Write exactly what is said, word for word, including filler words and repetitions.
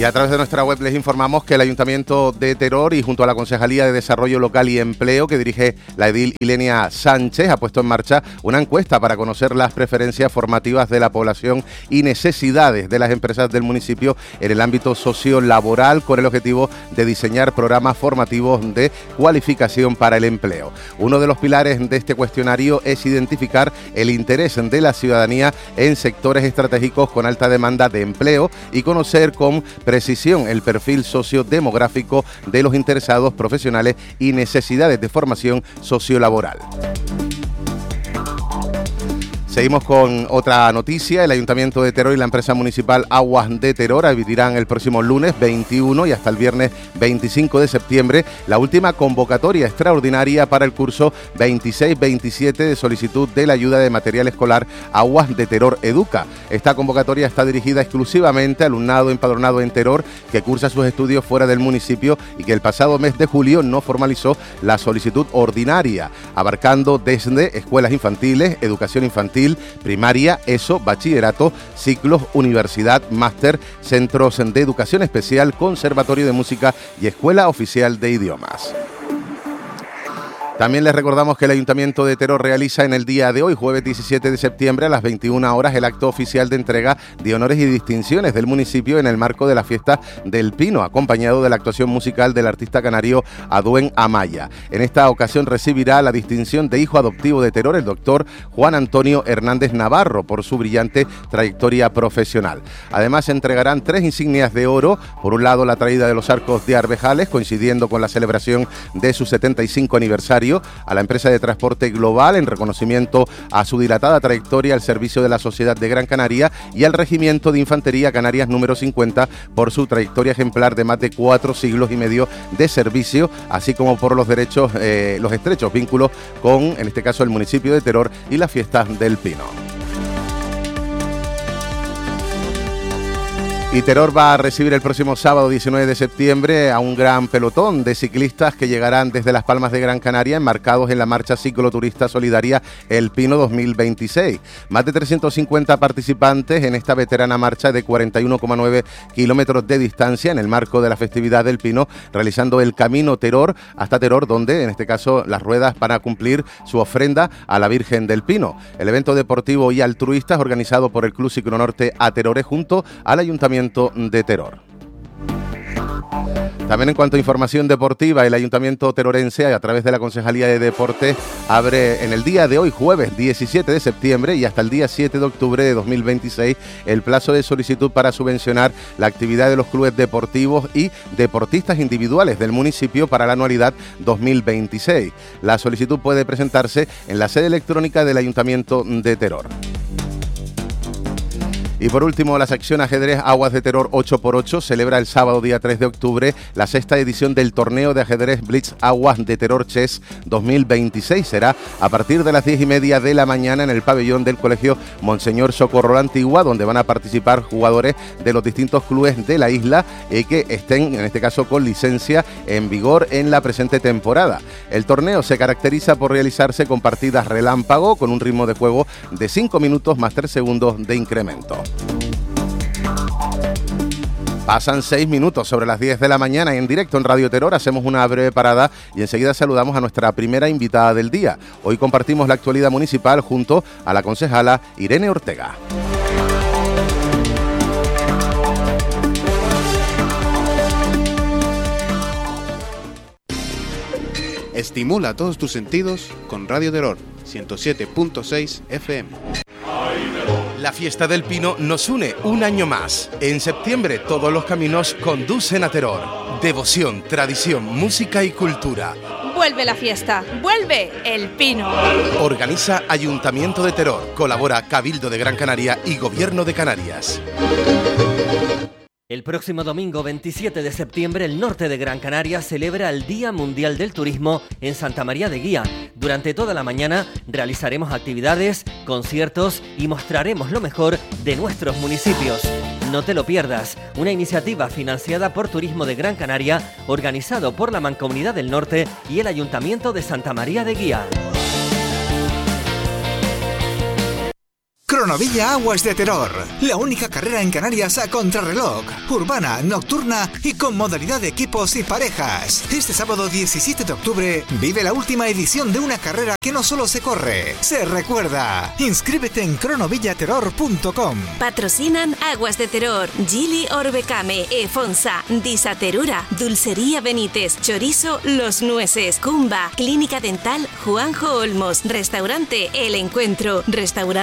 Y a través de nuestra web les informamos que el Ayuntamiento de Teror y junto a la Concejalía de Desarrollo Local y Empleo, que dirige la edil Ilenia Sánchez, ha puesto en marcha una encuesta para conocer las preferencias formativas de la población y necesidades de las empresas del municipio en el ámbito sociolaboral, con el objetivo de diseñar programas formativos de cualificación para el empleo. Uno de los pilares de este cuestionario es identificar el interés de la ciudadanía en sectores estratégicos con alta demanda de empleo y conocer con precisión el perfil sociodemográfico de los interesados profesionales y necesidades de formación sociolaboral. Seguimos con otra noticia. El Ayuntamiento de Teror y la empresa municipal Aguas de Teror abrirán el próximo lunes veintiuno y hasta el viernes veinticinco de septiembre la última convocatoria extraordinaria para el curso veintiséis veintisiete de solicitud de la ayuda de material escolar Aguas de Teror Educa. Esta convocatoria está dirigida exclusivamente al alumnado empadronado en Teror que cursa sus estudios fuera del municipio y que el pasado mes de julio no formalizó la solicitud ordinaria, abarcando desde escuelas infantiles, educación infantil, primaria, ESO, bachillerato, ciclos, universidad, máster, centros de educación especial, conservatorio de música y escuela oficial de idiomas. También les recordamos que el Ayuntamiento de Teror realiza en el día de hoy, jueves diecisiete de septiembre, a las veintiuna horas, el acto oficial de entrega de honores y distinciones del municipio en el marco de la fiesta del Pino, acompañado de la actuación musical del artista canario Aduen Amaya. En esta ocasión recibirá la distinción de hijo adoptivo de Teror el doctor Juan Antonio Hernández Navarro por su brillante trayectoria profesional. Además, se entregarán tres insignias de oro. Por un lado, la traída de los arcos de Arvejales, coincidiendo con la celebración de su setenta y cinco aniversario, a la empresa de transporte Global en reconocimiento a su dilatada trayectoria al servicio de la sociedad de Gran Canaria, y al Regimiento de Infantería Canarias número cincuenta por su trayectoria ejemplar de más de cuatro siglos y medio de servicio, así como por los derechos, eh, los estrechos vínculos con, en este caso, el municipio de Teror y las fiestas del Pino. Y Teror va a recibir el próximo sábado diecinueve de septiembre a un gran pelotón de ciclistas que llegarán desde Las Palmas de Gran Canaria, enmarcados en la marcha cicloturista solidaria El Pino dos mil veintiséis. Más de trescientos cincuenta participantes en esta veterana marcha de cuarenta y uno coma nueve kilómetros de distancia en el marco de la festividad del Pino, realizando el camino Teror hasta Teror, donde en este caso las ruedas van a cumplir su ofrenda a la Virgen del Pino. El evento deportivo y altruista es organizado por el Club Ciclonorte A Terore junto al Ayuntamiento de Teror. También en cuanto a información deportiva, el Ayuntamiento terorense, a través de la Concejalía de Deportes, abre en el día de hoy, jueves diecisiete de septiembre, y hasta el día siete de octubre de dos mil veintiséis, el plazo de solicitud para subvencionar la actividad de los clubes deportivos y deportistas individuales del municipio para la anualidad dos mil veintiséis. La solicitud puede presentarse en la sede electrónica del Ayuntamiento de Teror. Y por último, la sección ajedrez Aguas de Teror ocho por ocho celebra el sábado día tres de octubre la sexta edición del torneo de ajedrez Blitz Aguas de Teror Chess dos mil veintiséis. Será a partir de las diez y media de la mañana en el pabellón del Colegio Monseñor Socorro la Antigua, donde van a participar jugadores de los distintos clubes de la isla y que estén, en este caso, con licencia en vigor en la presente temporada. El torneo se caracteriza por realizarse con partidas relámpago, con un ritmo de juego de cinco minutos más tres segundos de incremento. Pasan seis minutos sobre las diez de la mañana y en directo en Radio Teror hacemos una breve parada y enseguida saludamos a nuestra primera invitada del día. Hoy compartimos la actualidad municipal junto a la concejala Irene Ortega. Estimula todos tus sentidos con Radio Teror ciento siete punto seis F M. La fiesta del Pino nos une un año más. En septiembre todos los caminos conducen a Teror. Devoción, tradición, música y cultura. Vuelve la fiesta, vuelve el Pino. Organiza Ayuntamiento de Teror, colabora Cabildo de Gran Canaria y Gobierno de Canarias. El próximo domingo veintisiete de septiembre el norte de Gran Canaria celebra el Día Mundial del Turismo en Santa María de Guía. Durante toda la mañana realizaremos actividades, conciertos y mostraremos lo mejor de nuestros municipios. No te lo pierdas, una iniciativa financiada por Turismo de Gran Canaria, organizado por la Mancomunidad del Norte y el Ayuntamiento de Santa María de Guía. Cronovilla Aguas de Terror, la única carrera en Canarias a contrarreloj, urbana, nocturna y con modalidad de equipos y parejas. Este sábado diecisiete de octubre vive la última edición de una carrera que no solo se corre, se recuerda. Inscríbete en cronovillaterror punto com. Patrocinan Aguas de Terror, Gili Orbecame, Efonsa, Disaterura, Dulcería Benítez, Chorizo Los Nueces, Cumba, Clínica Dental Juanjo Olmos, Restaurante El Encuentro, Restaurante